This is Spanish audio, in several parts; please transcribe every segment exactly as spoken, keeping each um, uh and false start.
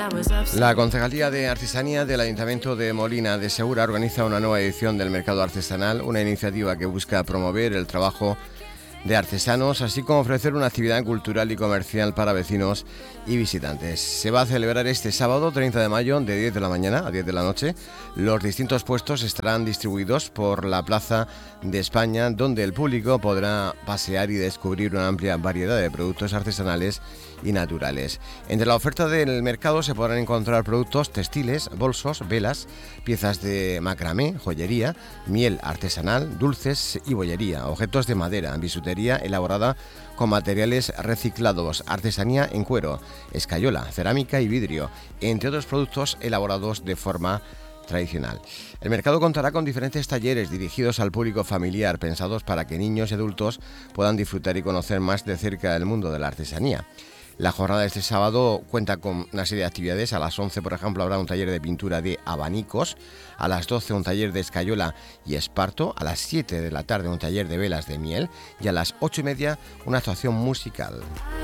La Concejalía de Artesanía del Ayuntamiento de Molina de Segura organiza una nueva edición del Mercado Artesanal, una iniciativa que busca promover el trabajo de artesanos, así como ofrecer una actividad cultural y comercial para vecinos y visitantes. Se va a celebrar este sábado treinta de mayo de diez de la mañana a diez de la noche. Los distintos puestos estarán distribuidos por la Plaza de España, donde el público podrá pasear y descubrir una amplia variedad de productos artesanales y naturales. Entre la oferta del mercado se podrán encontrar productos textiles, bolsos, velas, piezas de macramé, joyería, miel artesanal, dulces y bollería, objetos de madera, bisutería elaborada con materiales reciclados, artesanía en cuero, escayola, cerámica y vidrio, entre otros productos elaborados de forma tradicional. El mercado contará con diferentes talleres dirigidos al público familiar, pensados para que niños y adultos puedan disfrutar y conocer más de cerca el mundo de la artesanía. La jornada de este sábado cuenta con una serie de actividades. A las once, por ejemplo, habrá un taller de pintura de abanicos. A las doce, un taller de escayola y esparto. A las siete de la tarde, un taller de velas de miel. Y a las ocho y media, una actuación musical.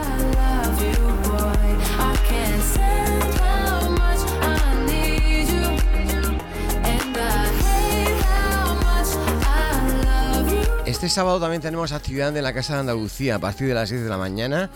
Este sábado también tenemos actividad en la Casa de Andalucía. A partir de las diez de la mañana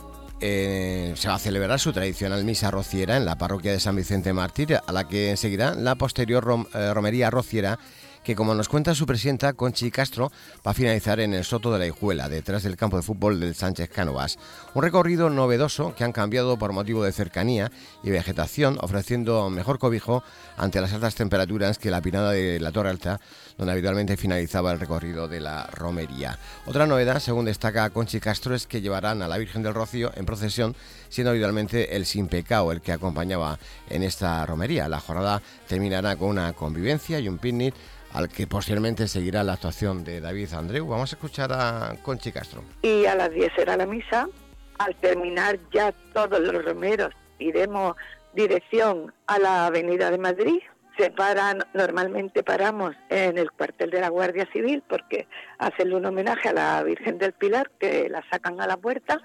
Eh, se va a celebrar su tradicional misa rociera en la parroquia de San Vicente Mártir, a la que seguirá la posterior rom, eh, romería rociera, que, como nos cuenta su presidenta Conchi Castro, va a finalizar en el Soto de la Hijuela, detrás del campo de fútbol del Sánchez Cánovas. Un recorrido novedoso que han cambiado por motivo de cercanía y vegetación, ofreciendo mejor cobijo ante las altas temperaturas que la pinada de la Torre Alta, donde habitualmente finalizaba el recorrido de la romería. Otra novedad, según destaca Conchi Castro, es que llevarán a la Virgen del Rocío en procesión, siendo habitualmente el Sin Pecado el que acompañaba en esta romería. La jornada terminará con una convivencia y un picnic, al que posteriormente seguirá la actuación de David Andreu. Vamos a escuchar a Conchi Castro. Y a las diez será la misa. Al terminar ya todos los romeros, iremos dirección a la Avenida de Madrid. Se paran, normalmente paramos en el cuartel de la Guardia Civil, porque hacen un homenaje a la Virgen del Pilar, que la sacan a la puerta,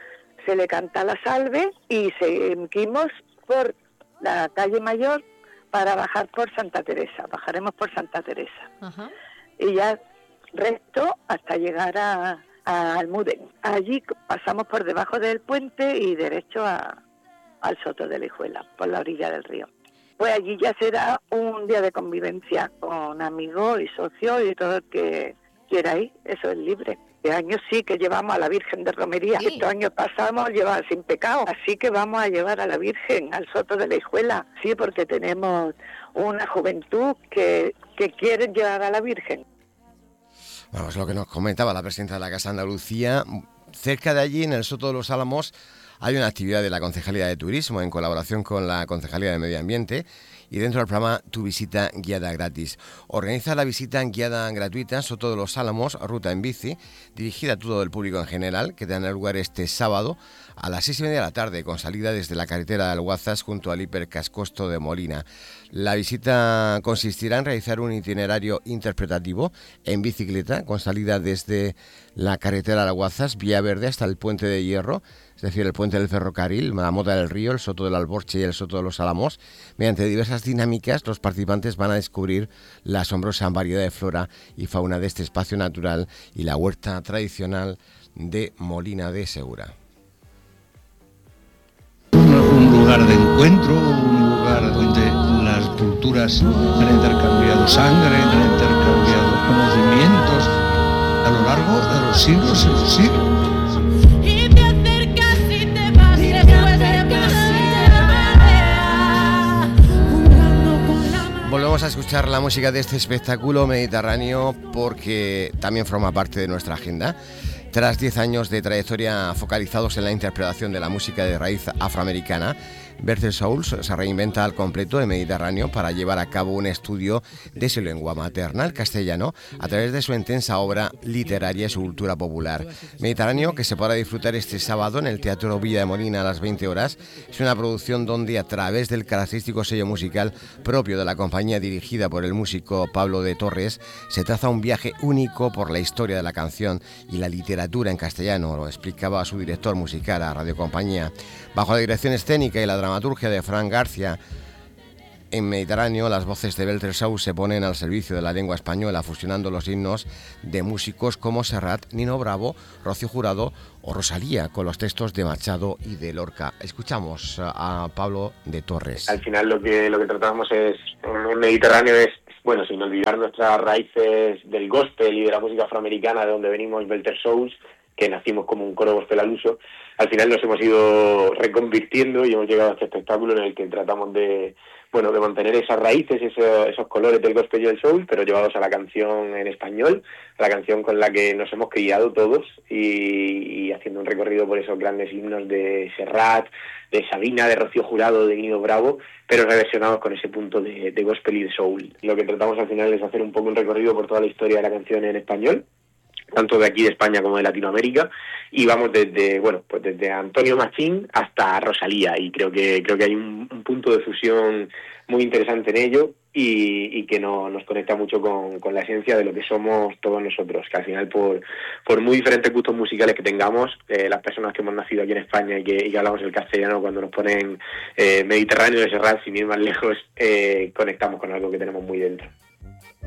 se le canta la salve y seguimos por la calle Mayor para bajar por Santa Teresa. Bajaremos por Santa Teresa. Ajá. Y ya recto hasta llegar a, a Almudén. Allí pasamos por debajo del puente y derecho a, al Soto de la Hijuela, por la orilla del río. Pues allí ya será un día de convivencia con amigos y socios y todo el que quiera ir. Eso es libre. Este año sí que llevamos a la Virgen de Romería. Sí. Estos años pasamos llevar Sin Pecado. Así que vamos a llevar a la Virgen al Soto de la Hijuela. Sí, porque tenemos una juventud que, que quiere llevar a la Virgen. Bueno, es lo que nos comentaba la presidenta de la Casa de Andalucía. Cerca de allí, en el Soto de los Álamos, hay una actividad de la Concejalía de Turismo en colaboración con la Concejalía de Medio Ambiente y dentro del programa Tu Visita Guiada Gratis. Organiza la visita guiada gratuita Soto de los Álamos, ruta en bici, dirigida a todo el público en general, que tendrá lugar este sábado a las seis y media de la tarde, con salida desde la carretera de Alguazas junto al hipercascosto de Molina. La visita consistirá en realizar un itinerario interpretativo en bicicleta, con salida desde la carretera de Alguazas, Vía Verde, hasta el Puente de Hierro, es decir, el puente del ferrocarril, la Mota del Río, el Soto del Alborche y el Soto de los Álamos. Mediante diversas dinámicas, los participantes van a descubrir la asombrosa variedad de flora y fauna de este espacio natural y la huerta tradicional de Molina de Segura. Un, un lugar de encuentro, un lugar donde las culturas han intercambiado sangre, han intercambiado conocimientos a lo largo de los siglos y los siglos. Volvemos a escuchar la música de este espectáculo mediterráneo porque también forma parte de nuestra agenda. Tras diez años de trayectoria focalizados en la interpretación de la música de raíz afroamericana, Bertel Souls se reinventa al completo en Mediterráneo para llevar a cabo un estudio de su lengua materna, el castellano, a través de su intensa obra literaria y su cultura popular. Mediterráneo, que se podrá disfrutar este sábado en el Teatro Villa de Molina a las veinte horas, es una producción donde, a través del característico sello musical propio de la compañía dirigida por el músico Pablo de Torres, se traza un viaje único por la historia de la canción y la literatura literatura en castellano, lo explicaba su director musical a Radio Compañía. Bajo la dirección escénica y la dramaturgia de Fran García, en Mediterráneo, las voces de Beltersau se ponen al servicio de la lengua española, fusionando los himnos de músicos como Serrat, Nino Bravo, Rocío Jurado o Rosalía, con los textos de Machado y de Lorca. Escuchamos a Pablo de Torres. Al final lo que lo que tratamos es, en Mediterráneo es, bueno, sin olvidar nuestras raíces del gospel y de la música afroamericana, de donde venimos, Beltersous, que nacimos como un coro gospel al uso. Al final nos hemos ido reconvirtiendo y hemos llegado a este espectáculo en el que tratamos de, bueno, de mantener esas raíces, esos, esos colores del gospel y del soul, pero llevados a la canción en español, a la canción con la que nos hemos criado todos, y, y haciendo un recorrido por esos grandes himnos de Serrat, de Sabina, de Rocío Jurado, de Nino Bravo, pero reversionados con ese punto de, de gospel y de soul. Lo que tratamos al final es hacer un poco un recorrido por toda la historia de la canción en español, tanto de aquí de España como de Latinoamérica, y vamos desde, bueno, pues desde Antonio Machín hasta Rosalía, y creo que creo que hay un, un punto de fusión muy interesante en ello, y, y que no, nos conecta mucho con, con la esencia de lo que somos todos nosotros, que al final por, por muy diferentes gustos musicales que tengamos, eh, las personas que hemos nacido aquí en España y que, y que hablamos el castellano, cuando nos ponen eh, Mediterráneo de Serrat, sin ir más lejos, eh, conectamos con algo que tenemos muy dentro.